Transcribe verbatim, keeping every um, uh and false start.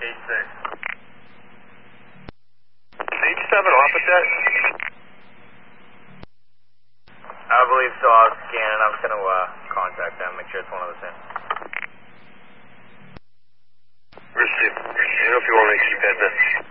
eight six. H seven Opposite? I believe so. I'll scan it. I'm just going to uh, contact them, make sure it's one of the same. Received. You know if you want me to keep at this.